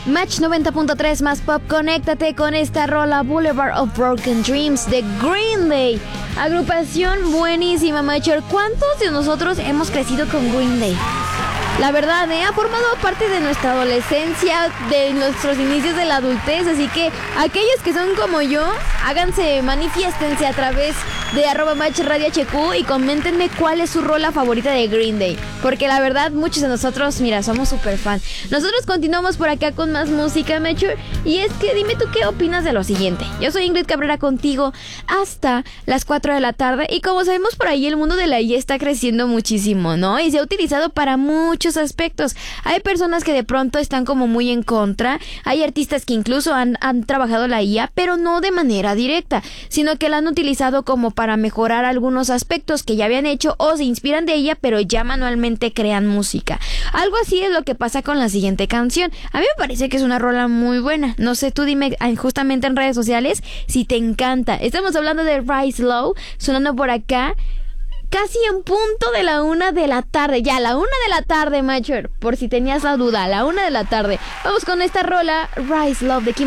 Match 90.3 más pop, conéctate con esta rola Boulevard of Broken Dreams de Green Day. Agrupación buenísima, Matcher. ¿Cuántos de nosotros hemos crecido con Green Day? La verdad, ha formado parte de nuestra adolescencia, de nuestros inicios de la adultez. Así que aquellos que son como yo, háganse, manifiéstense a través de @matchradiohq y coméntenme cuál es su rola favorita de Green Day. Porque la verdad, muchos de nosotros, mira, somos súper fan. Nosotros continuamos por acá con más música, Matcher. Y es que dime tú qué opinas de lo siguiente. Yo soy Ingrid Cabrera contigo hasta las 4 de la tarde. Y como sabemos, por ahí el mundo de la IA está creciendo muchísimo, ¿no? Y se ha utilizado para muchos aspectos. Hay personas que de pronto están como muy en contra. Hay artistas que incluso han trabajado la IA, pero no de manera directa, sino que la han utilizado como para mejorar algunos aspectos que ya habían hecho o se inspiran de ella, pero ya manualmente crean música. Algo así es lo que pasa con la siguiente canción. A mí me parece que es una rola muy buena. No sé, tú dime justamente en redes sociales si te encanta. Estamos hablando de Rise Low, sonando por acá casi en punto de la 1 de la tarde. Ya, la 1 de la tarde, Matcher. Por si tenías la duda, la 1 de la tarde. Vamos con esta rola, Rise Love de Kim